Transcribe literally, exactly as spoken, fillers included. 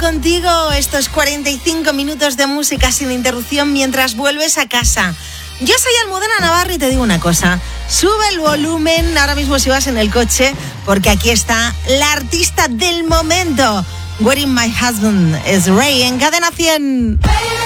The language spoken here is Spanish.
contigo estos cuarenta y cinco minutos de música sin interrupción mientras vuelves a casa. Yo soy Almudena Navarro y te digo una cosa, sube el volumen ahora mismo si vas en el coche, porque aquí está la artista del momento. Waiting My Husband es Ray en Cadena cien.